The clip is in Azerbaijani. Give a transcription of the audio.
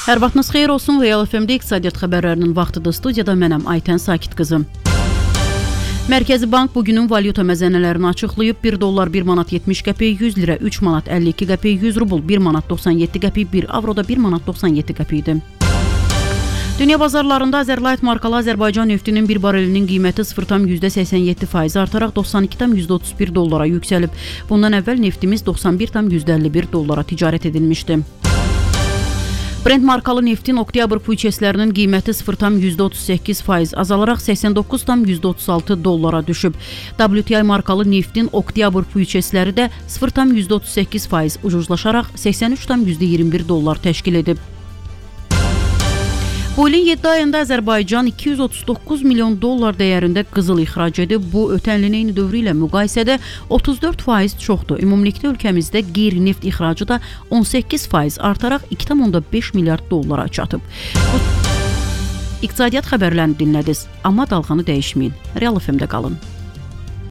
Hər vaxtınız xeyir olsun. Real FM-də iqtisadiyyat xəbərlərinin vaxtıdır. Studiyada mənəm Aytən Sakit qızım. Mərkəzi Bank bugünün valyuta məzənələrini açıqlayıb. 1 dollar 1 manat 70 qəpik, 100 lirə 3 manat 52 qəpik, 100 rubl 1 manat 97 qəpik, 1 avroda 1 manat 97 qəpikdir. Dünya bazarlarında Azerlight markalı Azərbaycan neftinin bir barelinin qiyməti 0,87% artaraq 92,31 dollara yüksəlib. Bundan əvvəl neftimiz 91,51 dollara ticarət edilmişdi. Brent markalı neftin oktyabr füyüçeslərinin qiyməti 0,38% azalaraq 89,36 dollara düşüb. WTI markalı neftin oktyabr füyüçesləri də 0,38% ucuzlaşaraq 83,21 dollar təşkil edib. Bu ilin 7 ayında Azərbaycan 239 milyon dollar dəyərində qızıl ixrac edib. Bu, ötən ilin eyni dövrü ilə müqayisədə 34% çoxdur. Ümumilikdə ölkəmizdə qeyri-neft ixracı da 18% artaraq 2,5 milyard dollara çatıb. İqtisadiyyat xəbərlərini dinlədiniz. Amma dalğanı dəyişməyin. Real FM-də qalın.